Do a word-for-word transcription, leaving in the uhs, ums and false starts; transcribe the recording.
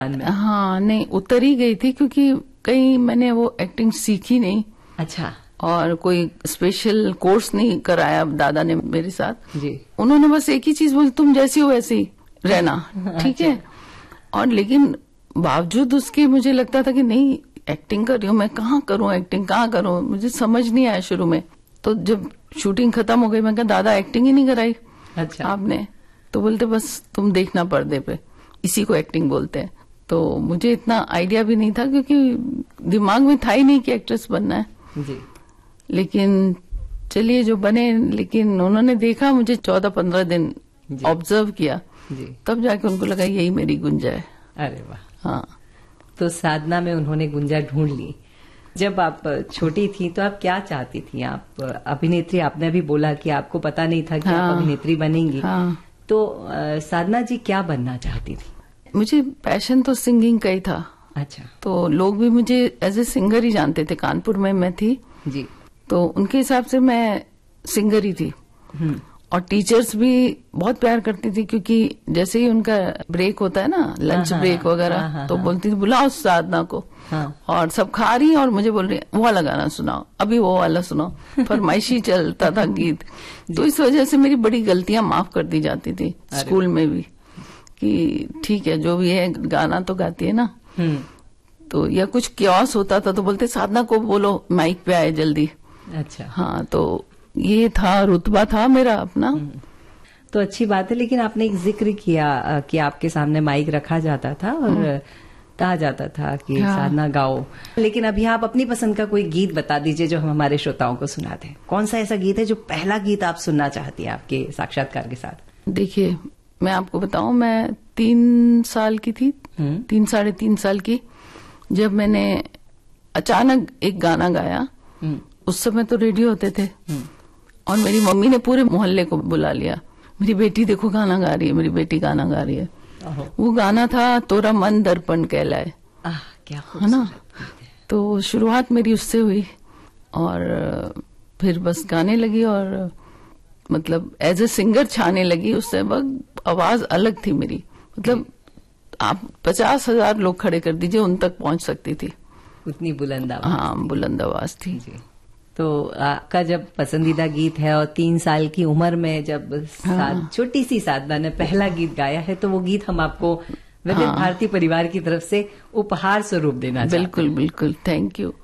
हाँ, नहीं उतर ही गई थी क्योंकि कहीं मैंने वो एक्टिंग सीखी नहीं। अच्छा। और कोई स्पेशल कोर्स नहीं कराया दादा ने मेरे साथ जी। उन्होंने बस एक ही चीज बोली, तुम जैसी हो वैसे ही रहना, ठीक है। और लेकिन बावजूद उसके मुझे लगता था कि नहीं, एक्टिंग कर रही हूँ मैं, कहाँ करूँ एक्टिंग, कहाँ करूँ, मुझे समझ नहीं आया शुरू में। तो जब शूटिंग खत्म हो गई मैं कहा दादा एक्टिंग ही नहीं कराई अच्छा आपने, तो बोलते बस तुम देखना पर्दे पे, इसी को एक्टिंग बोलते हैं। तो मुझे इतना आइडिया भी नहीं था क्योंकि दिमाग में था ही नहीं कि एक्ट्रेस बनना है जी। लेकिन चलिए जो बने। लेकिन उन्होंने देखा मुझे चौदह पंद्रह दिन ऑब्जर्व किया जी। तब जाके उनको लगा यही मेरी गुंजा है। अरे वाह। हाँ, तो साधना में उन्होंने गुंजा ढूंढ ली। जब आप छोटी थी तो आप क्या चाहती थी? आप अभिनेत्री, आपने अभी बोला कि आपको पता नहीं था कि हाँ, आप अभिनेत्री बनेंगी। हाँ। तो आ, साधना जी क्या बनना चाहती थी? मुझे पैशन तो सिंगिंग का ही था। अच्छा। तो लोग भी मुझे एज ए सिंगर ही जानते थे, कानपुर में मैं थी जी। तो उनके हिसाब से मैं सिंगर ही थी। और टीचर्स भी बहुत प्यार करती थी क्योंकि जैसे ही उनका ब्रेक होता है ना, लंच ब्रेक वगैरह, तो बोलती थी बुलाओ साधना को। हाँ। और सब खा रही और मुझे बोल रही वो वाला गाना सुनाओ, अभी वो वाला सुनाओ, फरमाइशी चलता था गीत। तो इस वजह से मेरी बड़ी गलतियां माफ कर दी जाती थी स्कूल में भी कि ठीक है जो भी है गाना तो गाती है ना। तो या कुछ क्योस होता था तो बोलते साधना को बोलो माइक पे आए जल्दी। अच्छा। हाँ, तो ये था, रुतबा था मेरा अपना। तो अच्छी बात है। लेकिन आपने एक जिक्र किया कि आपके सामने माइक रखा जाता था और कहा जाता था कि हाँ। साधना गाओ। लेकिन अभी आप अपनी पसंद का कोई गीत बता दीजिए जो हम हमारे श्रोताओं को सुना दें। कौन सा ऐसा गीत है जो पहला गीत आप सुनना चाहती है आपके साक्षात्कार के साथ? देखिए मैं आपको बताऊं, मैं तीन साल की थी, तीन साढ़े तीन साल की, जब मैंने अचानक एक गाना गाया। उस समय तो रेडियो होते थे और मेरी मम्मी ने पूरे मोहल्ले को बुला लिया, मेरी बेटी देखो गाना गा रही है, मेरी बेटी गाना गा रही है। वो गाना था तोरा मन दर्पण कहलाए। क्या है ना। तो शुरुआत मेरी उससे हुई और फिर बस गाने लगी और मतलब एज ए सिंगर छाने लगी। उससे वक्त आवाज अलग थी मेरी, मतलब आप पचास हजार लोग खड़े कर दीजिए उन तक पहुंच सकती थी, उतनी बुलंद आवाज। हाँ, बुलंद आवाज थी। तो आपका जब पसंदीदा गीत है और तीन साल की उम्र में जब हाँ। छोटी सी साधना ने पहला गीत गाया है, तो वो गीत हम आपको विविध हाँ। भारती परिवार की तरफ से उपहार स्वरूप देना चाहते हैं। बिल्कुल बिल्कुल, थैंक यू।